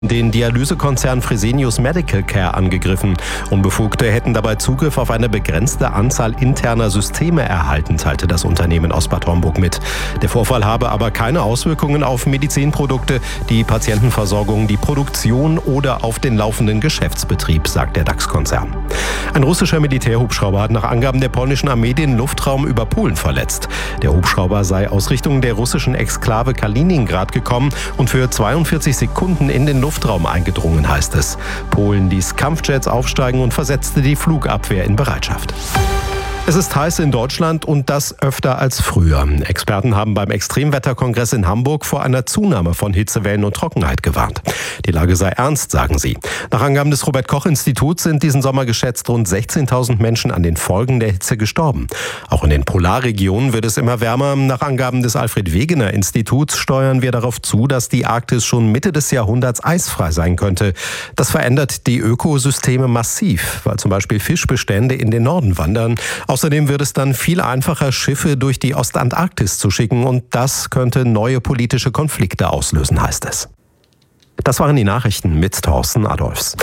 Den Dialysekonzern Fresenius Medical Care angegriffen. Unbefugte hätten dabei Zugriff auf eine begrenzte Anzahl interner Systeme erhalten, teilte das Unternehmen aus Bad Homburg mit. Der Vorfall habe aber keine Auswirkungen auf Medizinprodukte, die Patientenversorgung, die Produktion oder auf den laufenden Geschäftsbetrieb, sagt der DAX-Konzern. Ein russischer Militärhubschrauber hat nach Angaben der polnischen Armee den Luftraum über Polen verletzt. Der Hubschrauber sei aus Richtung der russischen Exklave Kaliningrad gekommen und für 42 Sekunden in den Luftraum eingedrungen, heißt es. Polen ließ Kampfjets aufsteigen und versetzte die Flugabwehr in Bereitschaft. Es ist heiß in Deutschland und das öfter als früher. Experten haben beim Extremwetterkongress in Hamburg vor einer Zunahme von Hitzewellen und Trockenheit gewarnt. Die Lage sei ernst, sagen sie. Nach Angaben des Robert-Koch-Instituts sind diesen Sommer geschätzt rund 16.000 Menschen an den Folgen der Hitze gestorben. Auch in den Polarregionen wird es immer wärmer. Nach Angaben des Alfred-Wegener-Instituts steuern wir darauf zu, dass die Arktis schon Mitte des Jahrhunderts eisfrei sein könnte. Das verändert die Ökosysteme massiv, weil zum Beispiel Fischbestände in den Norden wandern. Außerdem wird es dann viel einfacher, Schiffe durch die Ostantarktis zu schicken und das könnte neue politische Konflikte auslösen, heißt es. Das waren die Nachrichten mit Thorsten Adolfs.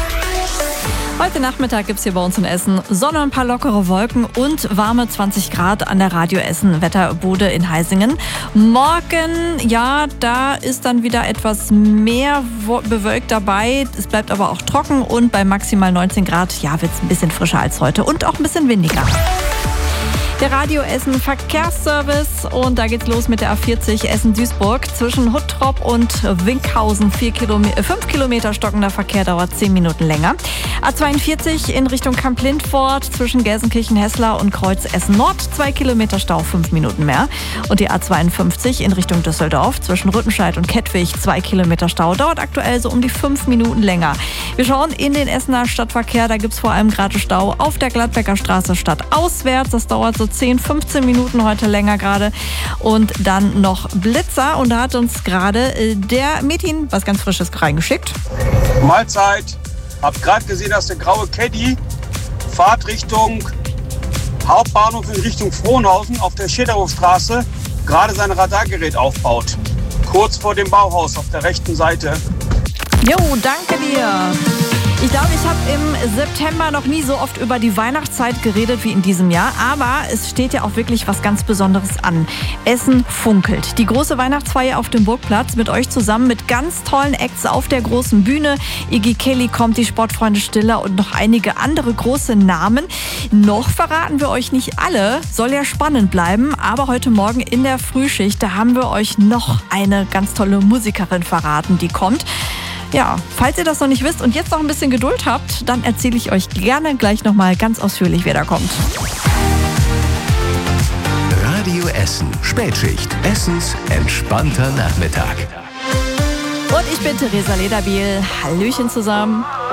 Heute Nachmittag gibt es hier bei uns in Essen Sonne, ein paar lockere Wolken und warme 20 Grad an der Radio Essen Wetterbude in Heisingen. Morgen, ja, da ist dann wieder etwas mehr bewölkt dabei. Es bleibt aber auch trocken und bei maximal 19 Grad, ja, wird es ein bisschen frischer als heute und auch ein bisschen windiger. Der Radio Essen Verkehrsservice und da geht's los mit der A40 Essen-Duisburg. Zwischen Huttrop und Winkhausen 5 Kilometer stockender Verkehr, dauert 10 Minuten länger. A42 in Richtung Kamp-Lindfort zwischen Gelsenkirchen-Hessler und Kreuz Essen-Nord, 2 Kilometer Stau, 5 Minuten mehr. Und die A52 in Richtung Düsseldorf zwischen Rüttenscheid und Kettwig, 2 Kilometer Stau, dauert aktuell so um die 5 Minuten länger. Wir schauen in den Essener Stadtverkehr, da gibt's vor allem gerade Stau auf der Gladbecker Straße stadtauswärts. Das dauert so 10, 15 Minuten heute länger gerade. Und dann noch Blitzer. Und da hat uns gerade der Metin was ganz Frisches reingeschickt. Mahlzeit. Hab gerade gesehen, dass der graue Caddy Fahrtrichtung Hauptbahnhof in Richtung Frohnhausen auf der Schäderhofstraße gerade sein Radargerät aufbaut. Kurz vor dem Bauhaus auf der rechten Seite. Jo, danke dir. Ich glaube, ich habe im September noch nie so oft über die Weihnachtszeit geredet wie in diesem Jahr. Aber es steht ja auch wirklich was ganz Besonderes an. Essen funkelt. Die große Weihnachtsfeier auf dem Burgplatz mit euch zusammen mit ganz tollen Acts auf der großen Bühne. Iggy Kelly kommt, die Sportfreunde Stiller und noch einige andere große Namen. Noch verraten wir euch nicht alle. Soll ja spannend bleiben. Aber heute Morgen in der Frühschicht, da haben wir euch noch eine ganz tolle Musikerin verraten, die kommt. Ja, falls ihr das noch nicht wisst und jetzt noch ein bisschen Geduld habt, dann erzähle ich euch gerne gleich nochmal ganz ausführlich, wer da kommt. Radio Essen, Spätschicht, Essens entspannter Nachmittag. Und ich bin Theresa Lederbiel. Hallöchen zusammen.